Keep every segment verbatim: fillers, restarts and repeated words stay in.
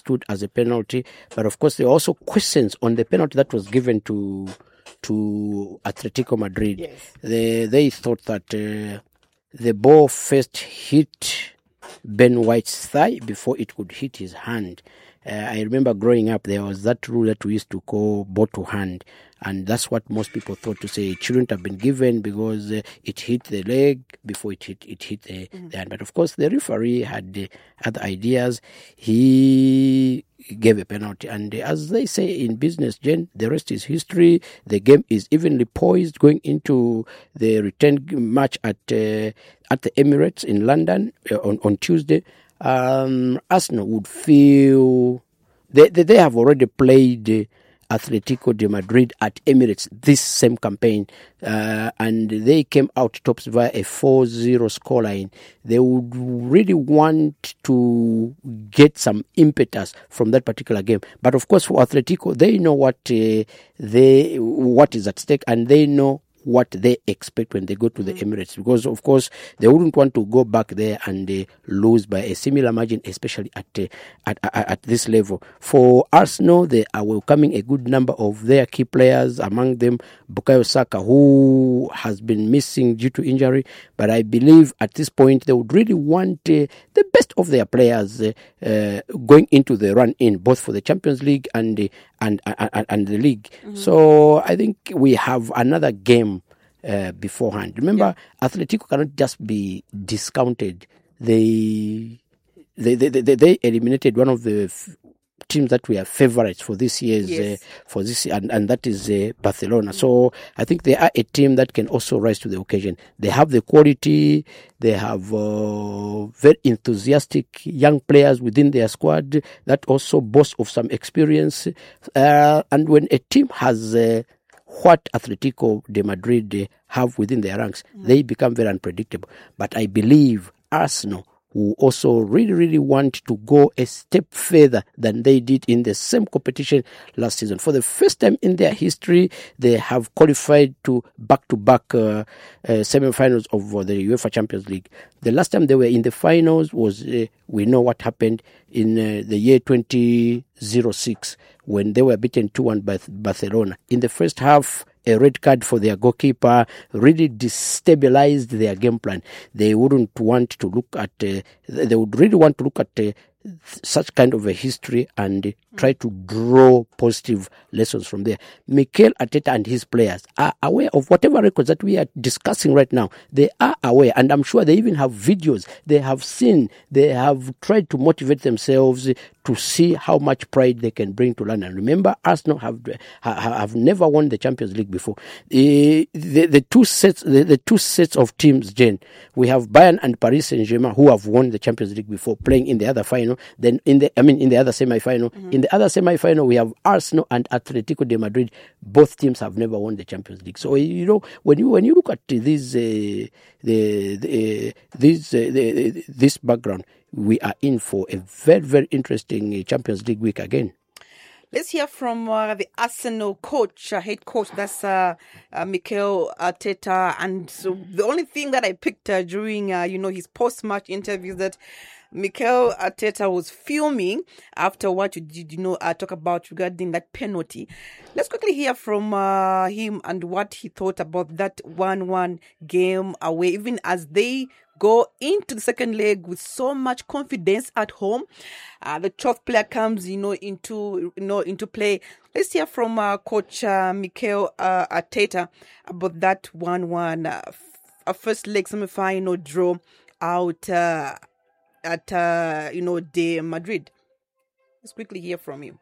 understood as a penalty. But of course, there are also questions on the penalty that was given to to Atletico Madrid. Yes. They they thought that uh, the ball first hit Ben White's thigh before it could hit his hand. Uh, I remember growing up, there was that rule that we used to call bottle hand. And that's what most people thought to say it shouldn't have been given because uh, it hit the leg before it hit it hit the, mm-hmm. the hand. But of course, the referee had uh, other ideas. He gave a penalty. And uh, as they say in business, Jen, the rest is history. The game is evenly poised going into the return match at uh, at the Emirates in London uh, on, on Tuesday. Um, Arsenal would feel they, they, they have already played uh, Atletico de Madrid at Emirates this same campaign, uh, and they came out tops via a four zero scoreline. They would really want to get some impetus from that particular game. But of course, for Atletico, they know what uh, they what is at stake, and they know what they expect when they go to the Emirates, because of course they wouldn't want to go back there and uh, lose by a similar margin, especially at, uh, at, at at this level. For Arsenal, they are welcoming a good number of their key players, among them Bukayo Saka, who has been missing due to injury. But I believe at this point they would really want uh, the best of their players uh, uh, going into the run-in, both for the Champions League and uh, and, and and the league. Mm-hmm. So I think we have another game Uh, beforehand. Remember, yeah. Atletico cannot just be discounted. They they they they, they eliminated one of the f- teams that were favorites for this year's yes. uh, for this and and that is uh, Barcelona. Mm-hmm. So I think they are a team that can also rise to the occasion. They have the quality. They have uh, very enthusiastic young players within their squad that also boast of some experience. Uh, and when a team has uh, what Atletico de Madrid have within their ranks, mm. they become very unpredictable. But I believe Arsenal will also really, really want to go a step further than they did in the same competition last season. For the first time in their history, they have qualified to back-to-back uh, uh, semi-finals of uh, the UEFA Champions League. The last time they were in the finals was, uh, we know what happened in uh, the year twenty oh six, when they were beaten two one by Barcelona. In the first half, a red card for their goalkeeper really destabilized their game plan. They wouldn't want to look at, uh, they would really want to look at uh, such kind of a history and try to draw positive lessons from there. Mikel Arteta and his players are aware of whatever records that we are discussing right now. They are aware, and I'm sure they even have videos. They have seen, they have tried to motivate themselves to see how much pride they can bring to London. Remember, Arsenal have have never won the Champions League before. The, the, the two sets, the, the two sets of teams, Jane, we have Bayern and Paris Saint-Germain, who have won the Champions League before, playing in the other final. Then in the, I mean, in the other semi-final. Mm-hmm. In the other semi-final, we have Arsenal and Atletico de Madrid. Both teams have never won the Champions League. So you know, when you when you look at this uh, the, the uh, this uh, the, this background, we are in for a very very interesting uh, Champions League week again. Let's hear from uh, the Arsenal coach, uh, head coach. That's uh, uh, Mikel Arteta. And so the only thing that I picked uh, during uh, you know his post-match interviews that Mikel Arteta was filming after what you did, you know, uh, talk about regarding that penalty. Let's quickly hear from uh, him and what he thought about that one one game away, even as they go into the second leg with so much confidence at home. Uh, the twelfth player comes, you know, into you know into play. Let's hear from uh, Coach uh, Mikel uh, Arteta about that one one uh, f- first leg semi-final draw out. Uh, at, uh, you know, de Madrid. Let's quickly hear from you.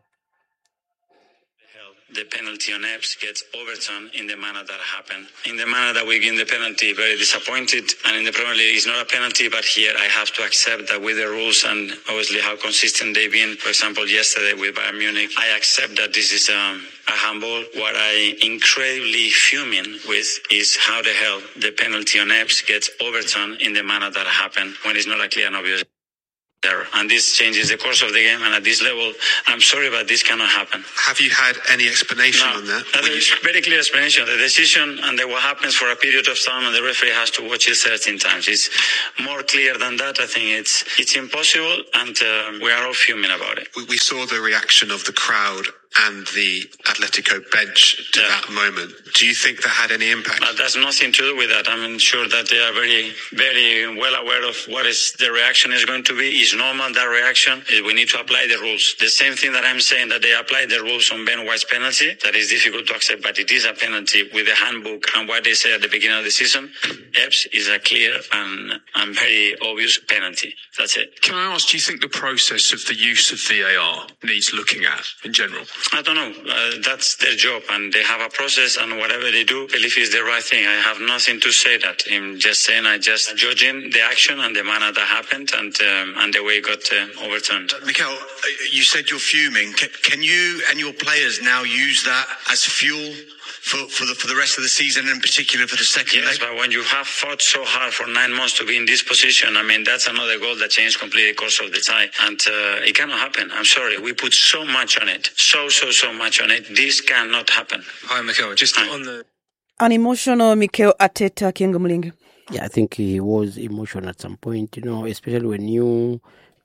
The penalty on Epps gets overturned in the manner that happened. In the manner that we give the penalty, very disappointed. And in the Premier League, it's not a penalty, but here I have to accept that with the rules and obviously how consistent they've been, for example, yesterday with Bayern Munich, I accept that this is um, a handball. What I incredibly fuming with is how the hell the penalty on Epps gets overturned in the manner that happened when it's not a clear and obvious. there, and this changes the course of the game. And at this level, I'm sorry, but this cannot happen. Have you had any explanation no, on that? There is you... very clear explanation. The decision and the, what happens for a period of time, and the referee has to watch it thirteen times. It's more clear than that. I think it's it's impossible, and uh, we are all fuming about it. We, we saw the reaction of the crowd and the Atletico bench to yeah. that moment. Do you think that had any impact? But that's nothing to do with that. I'm sure that they are very, very well aware of what is the reaction is going to be. It's normal, that reaction. We need to apply the rules. The same thing that I'm saying, that they apply the rules on Ben White's penalty. That is difficult to accept, but it is a penalty with the handbook and what they say at the beginning of the season. E P S is a clear and, and very obvious penalty. That's it. Can I ask, do you think the process of the use of V A R needs looking at in general? I don't know. Uh, that's their job, and they have a process, and whatever they do, I believe is the right thing. I have nothing to say that. I'm just saying, I just judging the action and the manner that happened, and um, and the way it got uh, overturned. Uh, Mikel, you said you're fuming. Can, can you and your players now use that as fuel for for the for the rest of the season, and in particular for the second yes, leg? Yes, but when you have fought so hard for nine months to be in this position, I mean, that's another goal that changed completely the course of the tie, and uh, it cannot happen. I'm sorry, we put so much on it, so so so much on it. This cannot happen. Hi, Mikel. Just Hi. on the an emotional Mikel Arteta, Kiengo Mlingi. Yeah, I think he was emotional at some point, you know, especially when you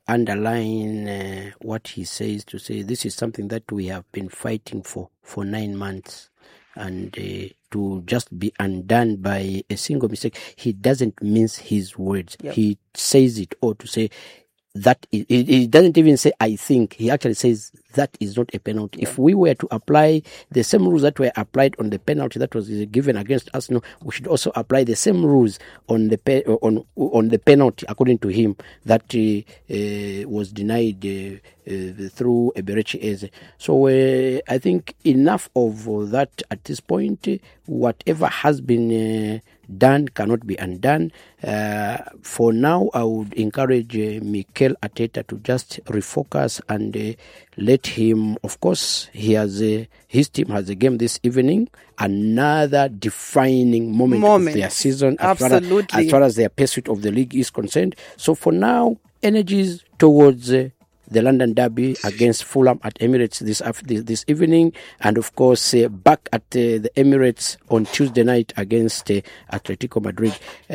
underline uh, what he says, to say this is something that we have been fighting for for nine months. And uh, to just be undone by a single mistake, he doesn't mince his words. Yep. He says it, or to say that is, he doesn't even say I think. He actually says that is not a penalty. Yep. If we were to apply the same rules that were applied on the penalty that was given against Arsenal, we should also apply the same rules on the pe- on on the penalty, according to him, that uh, uh, was denied uh, uh, through Eberechi Eze. So uh, I think enough of uh, that at this point. Uh, whatever has been uh, done cannot be undone. Uh, for now, I would encourage uh, Mikel Arteta to just refocus and uh, let him, of course, he has a, his team has a game this evening, another defining moment, moment. of their season as far as, as far as their pursuit of the league is concerned. So for now, energies towards uh, the London Derby against Fulham at Emirates this this, this evening, and of course uh, back at uh, the Emirates on Tuesday night against uh, Atletico Madrid.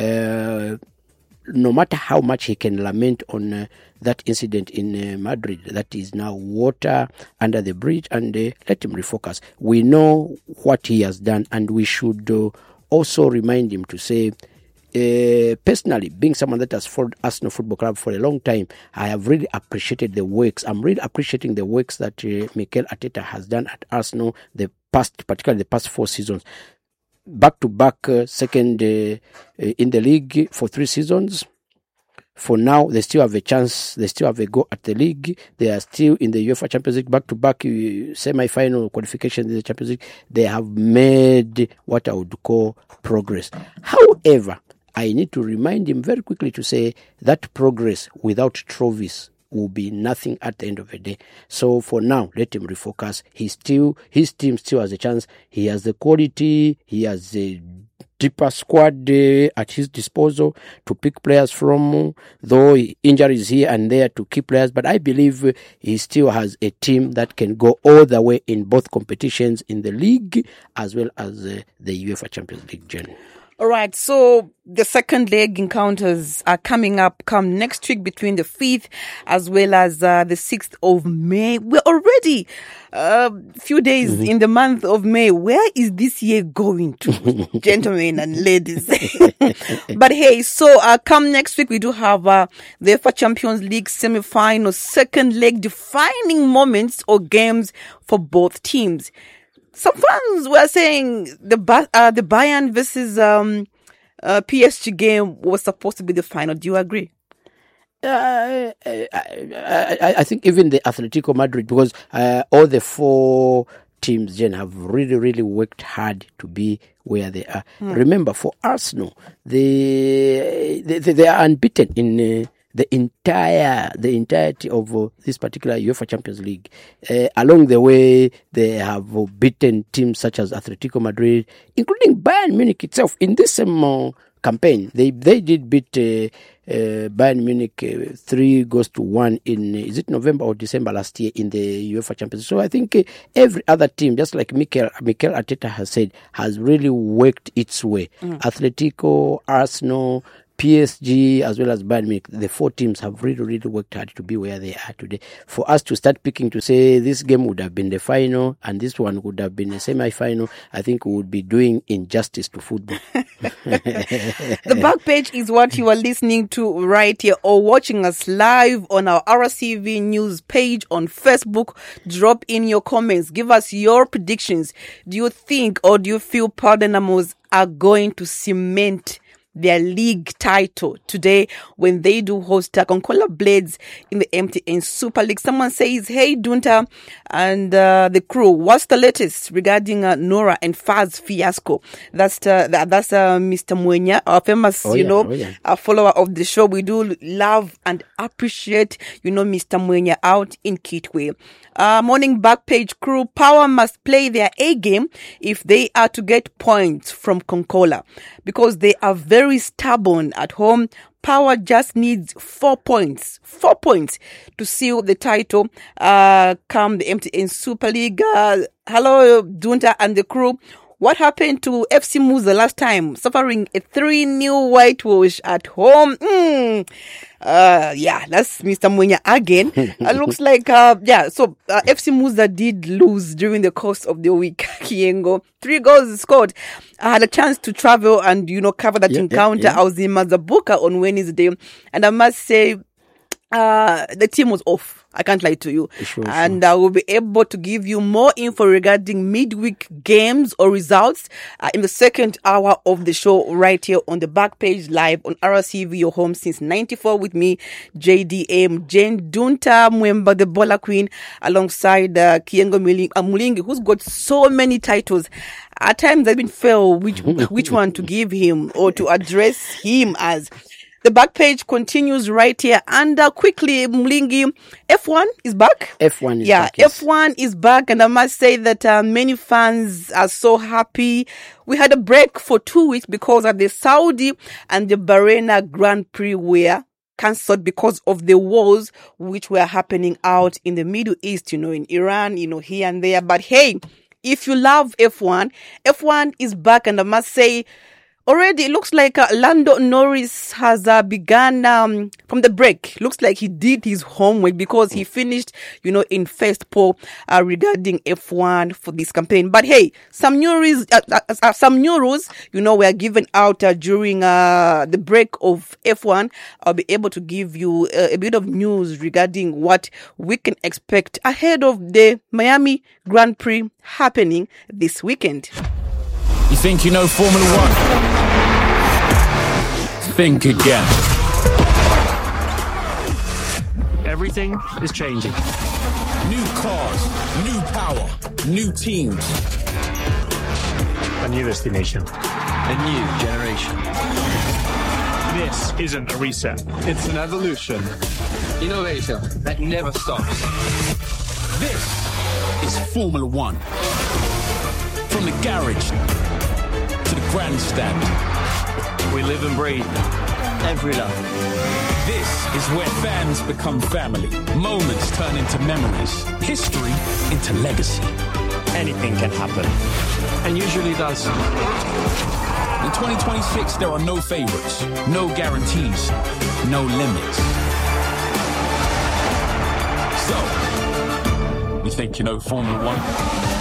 Uh, no matter how much he can lament on uh, that incident in uh, Madrid, that is now water under the bridge, and uh, let him refocus. We know what he has done, and we should uh, also remind him to say, Uh, personally, being someone that has followed Arsenal Football Club for a long time, I have really appreciated the works. I'm really appreciating the works that uh, Mikel Arteta has done at Arsenal the past, particularly the past four seasons. Back to back, uh, second uh, uh, in the league for three seasons. For now, they still have a chance. They still have a go at the league. They are still in the UEFA Champions League, back to back uh, semi-final qualification in the Champions League. They have made what I would call progress. However, I need to remind him very quickly to say that progress without trophies will be nothing at the end of the day. So for now, let him refocus. He still, his team still has a chance. He has the quality. He has a deeper squad uh, at his disposal to pick players from, though injuries here and there to keep players. But I believe uh, he still has a team that can go all the way in both competitions, in the league as well as uh, the UEFA Champions League journey. All right, so the second leg encounters are coming up come next week between the fifth as well as uh, the sixth of May. We're already a uh, few days mm-hmm. in the month of May. Where is this year going to, gentlemen and ladies? But hey, so uh, come next week, we do have uh, the UEFA Champions League semi-final, second leg defining moments or games for both teams. Some fans were saying the uh, the Bayern versus um, uh, P S G game was supposed to be the final. Do you agree? Uh, I, I, I think even the Atletico Madrid, because uh, all the four teams, Jen, have really, really worked hard to be where they are. Hmm. Remember, for Arsenal, they they, they are unbeaten in. Uh, The entire, the entirety of uh, this particular UEFA Champions League. Uh, along the way, they have uh, beaten teams such as Atletico Madrid, including Bayern Munich itself in this same uh, campaign. They they did beat uh, uh, Bayern Munich uh, three goes to one in, uh, is it November or December last year in the UEFA Champions League. So I think uh, every other team, just like Mikel, Mikel Arteta has said, has really worked its way. Mm. Atletico, Arsenal, P S G, as well as Bayern Munich, the four teams have really, really worked hard to be where they are today. For us to start picking to say this game would have been the final and this one would have been a semi-final, I think we would be doing injustice to football. The back page is what you are listening to right here or watching us live on our R C V News page on Facebook. Drop in your comments. Give us your predictions. Do you think or do you feel Dynamos are going to cement their league title today when they do host uh, Konkola Blades in the M T N Super League? Someone says, hey, Dunta and uh, the crew, what's the latest regarding uh, Nora and Faz fiasco? That's uh, that, that's uh, Mister Mwenya, our famous, oh, you yeah, know, oh, yeah. a follower of the show. We do love and appreciate, you know, Mister Mwenya out in Kitwe. Uh, morning back page crew, Power must play their A game if they are to get points from Konkola because they are very stubborn at home. Power just needs four points, four points to seal the title, uh, come the M T N Super League. Uh, hello, Dunta and the crew. What happened to F C Muza last time? Suffering a three nil whitewash at home. Mm. Uh, yeah, that's Mister Mwenya again. uh, looks like, uh, yeah, so uh, F C Muza did lose during the course of the week. Kiengo, three goals scored. I had a chance to travel and, you know, cover that yeah, encounter. Yeah, yeah. I was in Mazabuka on Wednesday, and I must say, uh, the team was off. I can't lie to you. Sure, and sure. I will be able to give you more info regarding midweek games or results uh, in the second hour of the show right here on the back page live on R C V, your home since ninety-four with me, J D M, Jane Dunta Mwemba, the Bola Queen, alongside uh, Kiengo Mulingi, uh, Mulingi, who's got so many titles. At times I've been fail which which one to give him or to address him as. The back page continues right here. And uh, quickly, Mlingi, F one is back. F one is yeah, back. Yeah, F one is back. And I must say that uh, many fans are so happy. We had a break for two weeks because of the Saudi and the Bahrain Grand Prix were cancelled because of the wars which were happening out in the Middle East, you know, in Iran, you know, here and there. But hey, if you love F one, F one is back. And I must say, already, it looks like uh, Lando Norris has uh, begun um, from the break. Looks like he did his homework because he finished, you know, in first pole uh, regarding F one for this campaign. But hey, some new rules, uh, uh, uh, some new rules, you know, were given out uh, during uh, the break of F one. I'll be able to give you uh, a bit of news regarding what we can expect ahead of the Miami Grand Prix happening this weekend. You think you know Formula One? Think again. Everything is changing. New cars, new power, new teams. A new destination. A new generation. This isn't a reset. It's an evolution. Innovation that never stops. This is Formula One. From the garage to the grandstand. We live and breathe every lap. This is where fans become family. Moments turn into memories. History into legacy. Anything can happen. And usually does. In twenty twenty-six, there are no favorites, no guarantees, no limits. So, you think you know Formula One?